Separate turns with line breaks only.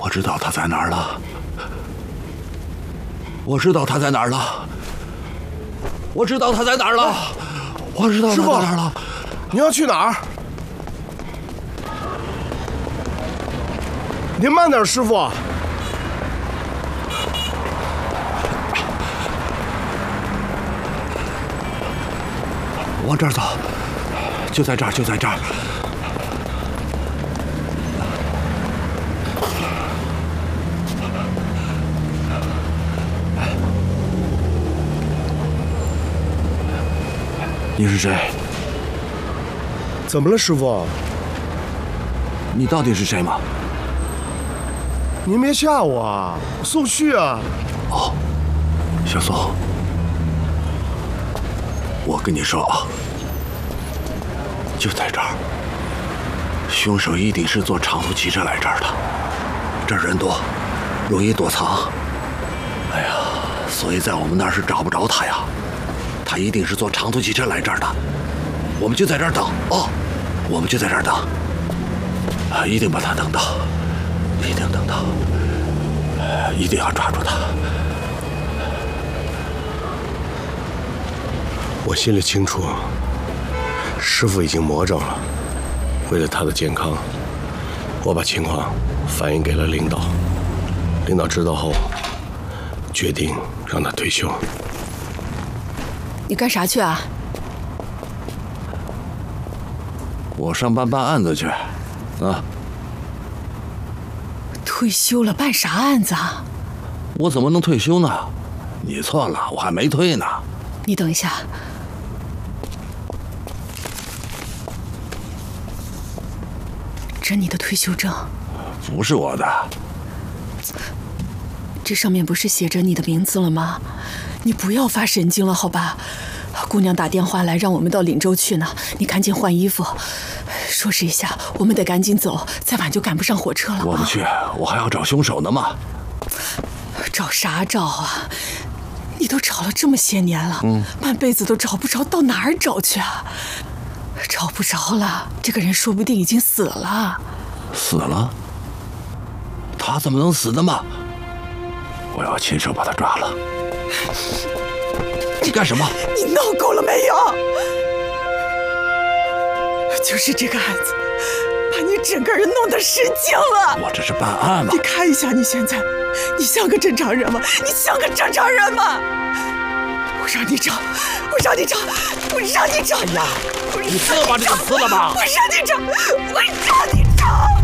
我知道他在哪儿了。我知道他在哪儿了。我知道他在哪儿了。我知道他在哪儿了。
你要去哪儿？您慢点，师傅。
往这儿走，就在这儿，就在这儿。你是谁？
怎么了，师傅？
你到底是谁吗？
您别吓我啊！宋旭啊！
哦，小宋，我跟你说啊，就在这儿，凶手一定是坐长途汽车来这儿的。这儿人多，容易躲藏。哎呀，所以在我们那儿是找不着他呀。他一定是坐长途汽车来这儿的。我们就在这儿等哦，我们就在这儿等，啊，一定把他等到，一定等到，一定要抓住他。
我心里清楚，师傅已经魔怔了。为了他的健康，我把情况反映给了领导。领导知道后，决定让他退休。
你干啥去啊？
我上班办案子去，啊。
退休了办啥案子啊？
我怎么能退休呢？你错了，我还没退呢。
你等一下。这你的退休证？
不是我的。
这上面不是写着你的名字了吗？你不要发神经了，好吧？姑娘打电话来让我们到岭州去呢，你赶紧换衣服，收拾一下，我们得赶紧走，再晚就赶不上火车了。
我不去，我还要找凶手呢嘛。
找啥找啊？你都找了这么些年了，半辈子都找不着，到哪儿找去啊？找不着了，这个人说不定已经死了。
死了？他怎么能死的嘛？我要亲手把他抓了。你干什么？
你闹够了没有？就是这个案子，把你整个人弄得失禁了。
我这是办案嘛。
你看一下你现在，你像个正常人吗？你像个正常人吗？我让你找，我让你找，我让你找。
哎呀，你撕了吧这个撕了吧。
我让你找，我让你找。